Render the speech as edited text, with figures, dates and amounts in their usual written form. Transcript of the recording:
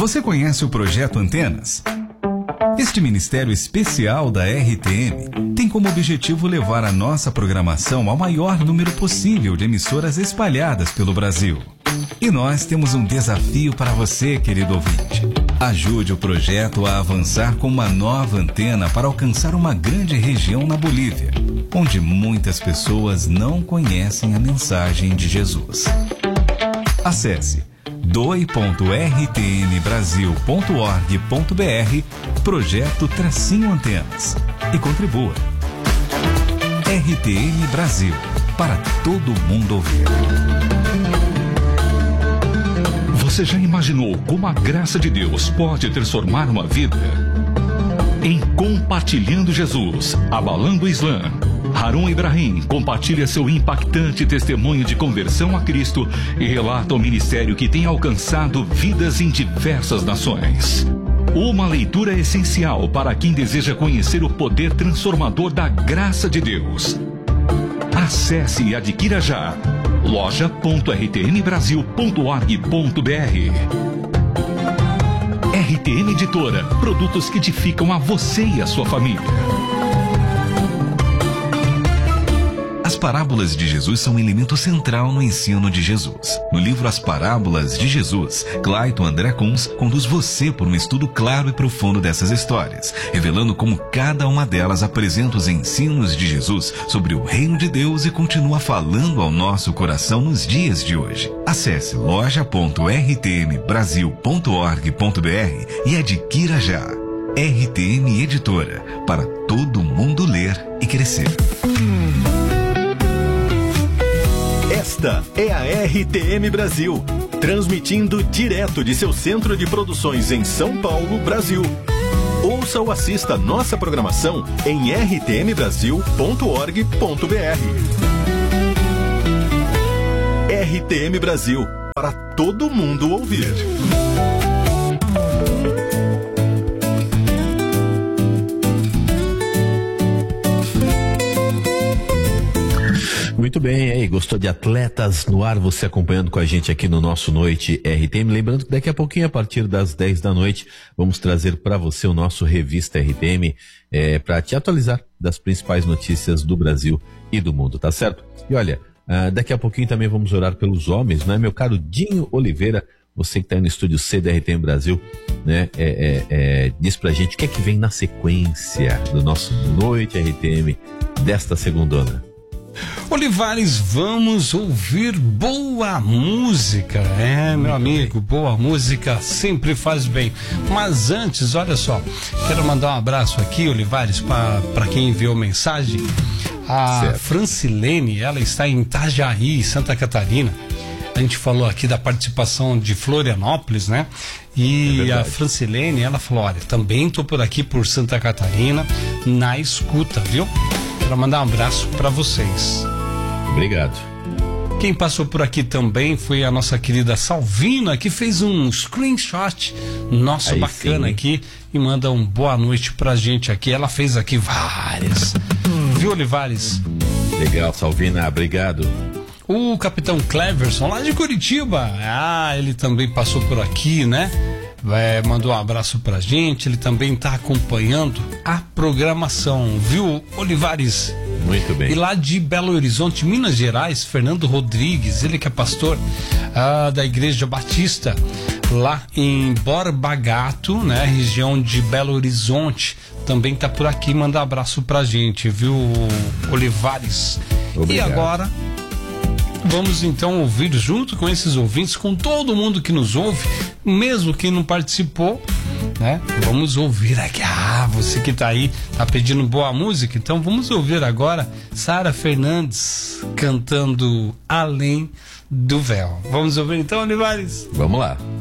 Você conhece o Projeto Antenas? Este ministério especial da RTM tem como objetivo levar a nossa programação ao maior número possível de emissoras espalhadas pelo Brasil. E nós temos um desafio para você, querido ouvinte. Ajude o projeto a avançar com uma nova antena para alcançar uma grande região na Bolívia, onde muitas pessoas não conhecem a mensagem de Jesus. Acesse doe.rtmbrasil.org.br Projeto-Antenas e contribua. RTM Brasil, para todo mundo ouvir. Você já imaginou como a graça de Deus pode transformar uma vida? Em Compartilhando Jesus, Abalando o Islã, Harun Ibrahim compartilha seu impactante testemunho de conversão a Cristo e relata o ministério que tem alcançado vidas em diversas nações. Uma leitura essencial para quem deseja conhecer o poder transformador da graça de Deus. Acesse e adquira já loja.rtmbrasil.org.br. RTM Editora, produtos que edificam a você e a sua família. As parábolas de Jesus são um elemento central no ensino de Jesus. No livro As Parábolas de Jesus, Clayton André Kunz conduz você por um estudo claro e profundo dessas histórias, revelando como cada uma delas apresenta os ensinos de Jesus sobre o reino de Deus e continua falando ao nosso coração nos dias de hoje. Acesse loja.rtmbrasil.org.br e adquira já. RTM Editora, para todo mundo ler e crescer. Esta é a RTM Brasil, transmitindo direto de seu centro de produções em São Paulo, Brasil. Ouça ou assista nossa programação em rtmbrasil.org.br. RTM Brasil, para todo mundo ouvir. Muito bem, aí, gostou de Atletas no Ar, você acompanhando com a gente aqui no nosso Noite RTM. Lembrando que daqui a pouquinho, a partir das 10 da noite, vamos trazer para você o nosso Revista RTM para te atualizar das principais notícias do Brasil e do mundo, tá certo? E olha, daqui a pouquinho também vamos orar pelos homens, né? Meu caro Dinho Oliveira, você que está aí no estúdio C da RTM Brasil, né? Diz pra gente o que é que vem na sequência do nosso Noite RTM desta segundona. Olivares, vamos ouvir boa música, meu amigo, boa música sempre faz bem. Mas antes, olha só, quero mandar um abraço aqui, Olivares, para quem enviou mensagem. A Francilene, ela está em Itajaí, Santa Catarina. A gente falou aqui da participação de Florianópolis, né? E a Francilene, ela falou, olha, também tô por aqui por Santa Catarina, na escuta, viu? Quero mandar um abraço para vocês. Obrigado. Quem passou por aqui também foi a nossa querida Salvina, que fez um screenshot nosso aí bacana sim, aqui e manda um boa noite pra gente aqui. Ela fez aqui várias. Viu, Olivares? Legal, Salvina, obrigado. O Capitão Cleverson, lá de Curitiba, ele também passou por aqui, né? Mandou um abraço pra gente, ele também tá acompanhando a programação, viu, Olivares? Muito bem. E lá de Belo Horizonte, Minas Gerais, Fernando Rodrigues, ele que é pastor da Igreja Batista, lá em Borba Gato, né, região de Belo Horizonte, também tá por aqui, manda um abraço pra gente, viu, Olivares? Obrigado. E agora vamos então ouvir junto com esses ouvintes, com todo mundo que nos ouve, mesmo quem não participou, né? Vamos ouvir aqui. Você que tá aí, tá pedindo boa música, então vamos ouvir agora Sara Fernandes cantando Além do Véu. Vamos ouvir então, Olivares? Vamos lá.